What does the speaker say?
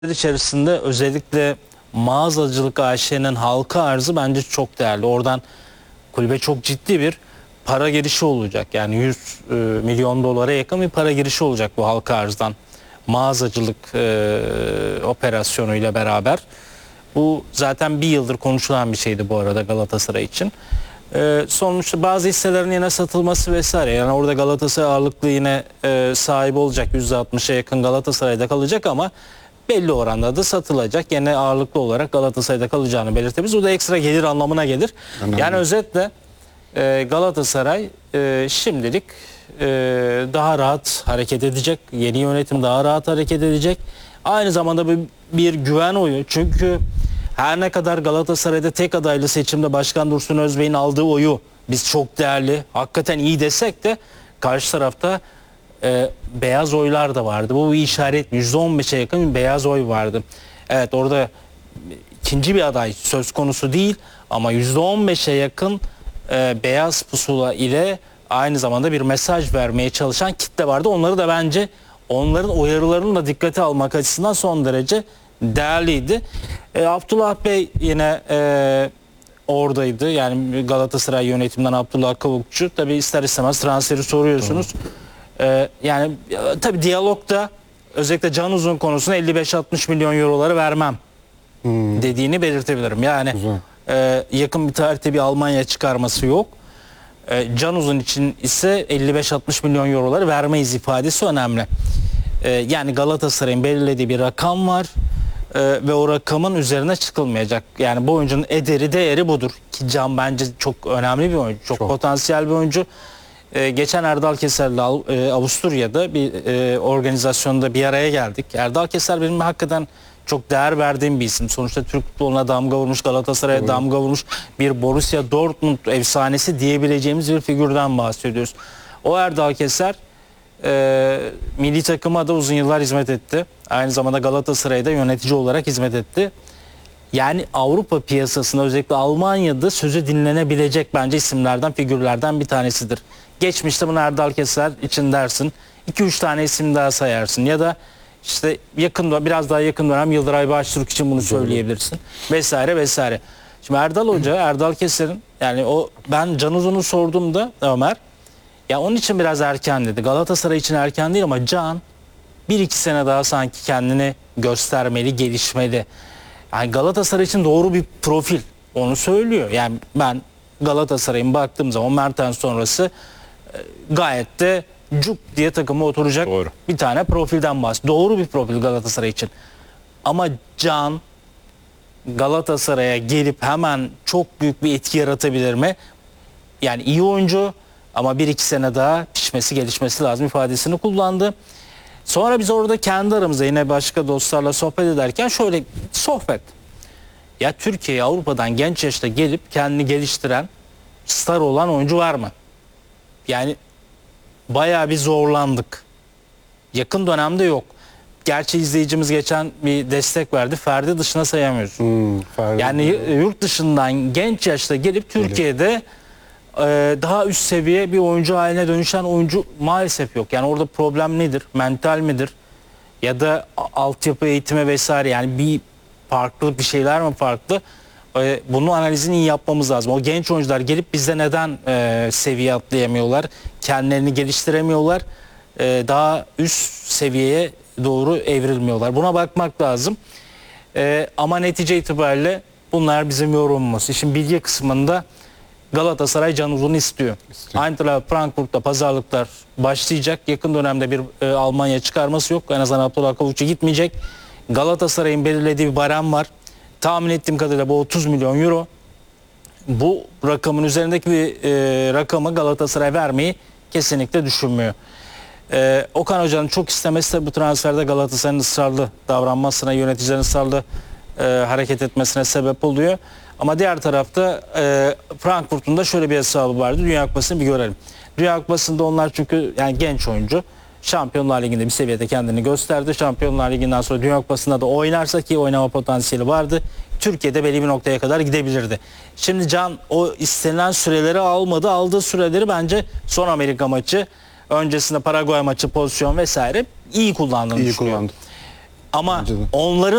içerisinde özellikle mağazacılık AŞ'nin halka arzı bence çok değerli. Oradan kulübe çok ciddi bir para girişi olacak. Yani 100 milyon dolara yakın bir para girişi olacak bu halka arzdan. Mağazacılık operasyonuyla beraber. Bu zaten bir yıldır konuşulan bir şeydi bu arada Galatasaray için. Sonuçta bazı hisselerin yine satılması vesaire. Yani orada Galatasaray ağırlıklı yine sahibi olacak. %60'a yakın Galatasaray'da kalacak ama belli oranda da satılacak. Yine ağırlıklı olarak Galatasaray'da kalacağını belirtebiliriz. O da ekstra gelir anlamına gelir. Önemli. Yani özetle Galatasaray şimdilik daha rahat hareket edecek. Yeni yönetim daha rahat hareket edecek. Aynı zamanda bir güven oyu. Çünkü her ne kadar Galatasaray'da tek adaylı seçimde Başkan Dursun Özbey'in aldığı oyu biz çok değerli, hakikaten iyi desek de karşı tarafta beyaz oylar da vardı. Bu bir işaret. %15'e yakın bir beyaz oy vardı. Evet, orada ikinci bir aday söz konusu değil ama %15'e yakın beyaz pusula ile aynı zamanda bir mesaj vermeye çalışan kitle vardı. Onları da bence onların uyarılarını da dikkate almak açısından son derece değerliydi. Abdullah Bey yine oradaydı. Yani Galatasaray yönetiminden Abdullah Kavukçu. Tabii ister istemez transferi soruyorsunuz. Yani tabii diyalogda özellikle Can Uzun konusunda 55-60 milyon euroları vermem dediğini belirtebilirim. Yani yakın bir tarihte bir Almanya çıkarması yok. Can Uzun için ise 55-60 milyon euroları vermeyiz ifadesi önemli. Yani Galatasaray'ın belirlediği bir rakam var ve o rakamın üzerine çıkılmayacak. Yani bu oyuncunun değeri budur. Ki Can bence çok önemli bir oyuncu. Çok potansiyel bir oyuncu. Geçen Erdal Keser'le Avusturya'da bir organizasyonda bir araya geldik. Erdal Keser benim hakikaten çok değer verdiğim bir isim. Sonuçta Türk futboluna damga vurmuş, Galatasaray'a damga vurmuş bir Borussia Dortmund efsanesi diyebileceğimiz bir figürden bahsediyoruz. O Erdal Keser milli takıma da uzun yıllar hizmet etti. Aynı zamanda Galatasaray'da yönetici olarak hizmet etti. Yani Avrupa piyasasında özellikle Almanya'da sözü dinlenebilecek bence isimlerden, figürlerden bir tanesidir. Geçmişte bunu Erdal Keser için dersin. 2-3 tane isim daha sayarsın ya da işte biraz daha yakın dönem Yıldıray Baştürk için bunu söyleyebilirsin. Vesaire vesaire. Şimdi Erdal Keser'in yani ben Can Uzun'u sorduğumda Ömer ya onun için biraz erken dedi. Galatasaray için erken değil ama Can 1-2 sene daha sanki kendini göstermeli, gelişmeli. Yani Galatasaray için doğru bir profil. Onu söylüyor. Yani ben Galatasaray'ın baktığım zaman Mertens sonrası gayet de cuk diye takıma oturacak bir tane profilden bahsediyor. Doğru bir profil Galatasaray için. Ama Can Galatasaray'a gelip hemen çok büyük bir etki yaratabilir mi? Yani iyi oyuncu ama 1-2 sene daha pişmesi, gelişmesi lazım ifadesini kullandı. Sonra biz orada kendi aramızda yine başka dostlarla sohbet ederken şöyle sohbet. Ya Türkiye'ye Avrupa'dan genç yaşta gelip kendini geliştiren, star olan oyuncu var mı? Yani bayağı bir zorlandık. Yakın dönemde yok. Gerçi izleyicimiz geçen bir destek verdi. Ferdi dışına sayamıyoruz. Yani yurt dışından genç yaşta gelip Türkiye'de daha üst seviye bir oyuncu haline dönüşen oyuncu maalesef yok. Yani orada problem nedir? Mental midir? Ya da altyapı eğitimi vesaire, yani bir farklı bir şeyler mi farklı? Bunun analizini iyi yapmamız lazım. O genç oyuncular gelip bizde neden seviye atlayamıyorlar? Kendilerini geliştiremiyorlar? Daha üst seviyeye doğru evrilmiyorlar. Buna bakmak lazım. Ama netice itibariyle bunlar bizim yorumumuz. İşin bilgi kısmında Galatasaray Can Uzun'u istiyor. Eintracht Frankfurt'ta pazarlıklar başlayacak. Yakın dönemde bir Almanya çıkarması yok. En azından Abdullah Kavukçu gitmeyecek. Galatasaray'ın belirlediği bir barem var. Tahmin ettiğim kadarıyla bu 30 milyon euro. Bu rakamın üzerindeki bir rakamı Galatasaray vermeyi kesinlikle düşünmüyor. Okan Hoca'nın çok istemesi de bu transferde Galatasaray'ın ısrarlı davranmasına, yöneticilerin ısrarlı hareket etmesine sebep oluyor. Ama diğer tarafta Frankfurt'un da şöyle bir hesabı vardı. Dünya Kupası'nı bir görelim. Dünya Kupası'nda onlar çünkü yani genç oyuncu. Şampiyonlar Ligi'nde bir seviyede kendini gösterdi. Şampiyonlar Ligi'nden sonra Dünya Kupası'nda da oynarsa, ki oynama potansiyeli vardı, Türkiye'de belli bir noktaya kadar gidebilirdi. Şimdi Can o istenilen süreleri almadı. Aldığı süreleri bence son Amerika maçı, öncesinde Paraguay maçı, pozisyon vesaire iyi kullandığını düşünüyorum. Ama Bence de. onların